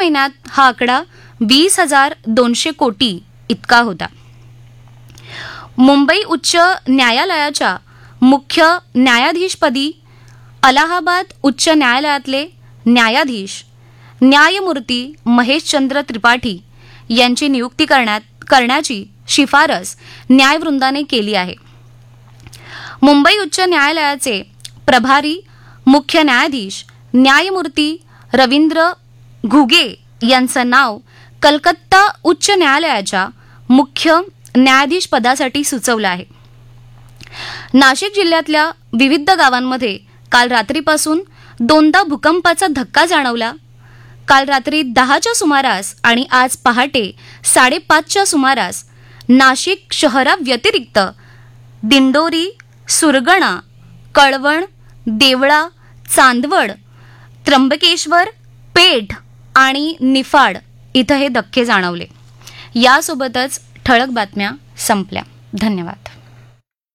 महिन्यात हा आकडा 20,200 कोटी इतका होता. मुंबई उच्च न्यायालयाच्या मुख्य न्यायाधीशपदी अलाहाबाद उच्च न्यायालयातले न्यायाधीश न्यायमूर्ती महेशचंद्र त्रिपाठी यांची नियुक्ती करण्याची शिफारस न्यायवृंदाने केली आहे. मुंबई उच्च न्यायालयाचे प्रभारी मुख्य न्यायाधीश न्यायमूर्ती रवींद्र घुगे यांचं नाव कलकत्ता उच्च न्यायालयाच्या मुख्य न्यायाधीश पदासाठी सुचवलं आहे. नाशिक जिल्ह्यातल्या विविध गावांमध्ये काल रात्रीपासून 2दा भूकंपाचा धक्का जाणवला. काल रात्री 10च्या सुमारास आणि आज पहाटे 5:30च्या सुमारास नाशिक शहराव्यतिरिक्त दिंडोरी, सुरगणा, कळवण, देवळा, चांदवड, त्र्यंबकेश्वर, पेठ आणि निफाड इथं हे धक्के जाणवले. यासोबतच ठळक बातम्या संपल्या. धन्यवाद.